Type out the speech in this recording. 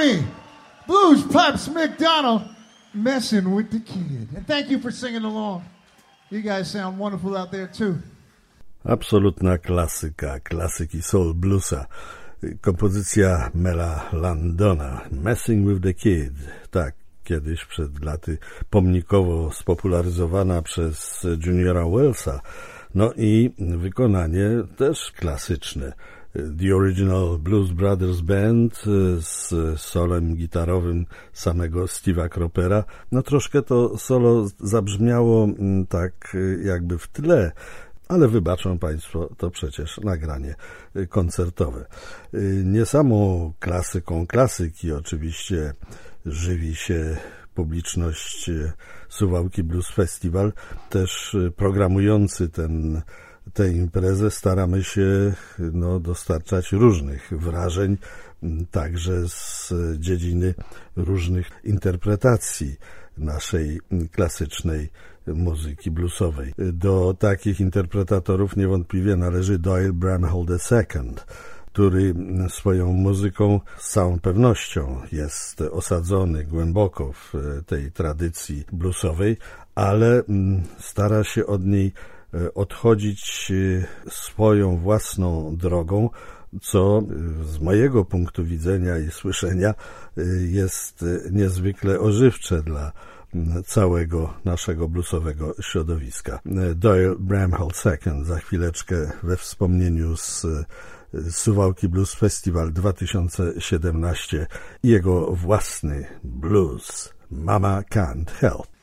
Johnny Blues Pipes McDonald, Messing with the Kid. And thank you for singing along. You guys sound wonderful out there too. Absolutna klasyka, klasyki soul bluesa. Kompozycja Mela Landona, Messing with the Kid. Tak, kiedyś przed laty pomnikowo spopularyzowana przez Juniora Wellsa. No i wykonanie też klasyczne. The Original Blues Brothers Band z solem gitarowym samego Steve'a Cropera. No troszkę to solo zabrzmiało tak jakby w tle, ale wybaczą Państwo, to przecież nagranie koncertowe. Nie samą klasyką klasyki oczywiście żywi się publiczność Suwałki Blues Festival, też programujący tę imprezę staramy się dostarczać różnych wrażeń, także z dziedziny różnych interpretacji naszej klasycznej muzyki bluesowej. Do takich interpretatorów niewątpliwie należy Doyle Bramhall II, który swoją muzyką z całą pewnością jest osadzony głęboko w tej tradycji bluesowej, ale stara się od niej odchodzić swoją własną drogą, co z mojego punktu widzenia i słyszenia jest niezwykle ożywcze dla całego naszego bluesowego środowiska. Doyle Bramhall II za chwileczkę we wspomnieniu z Suwałki Blues Festival 2017 i jego własny blues Mama Can't Help.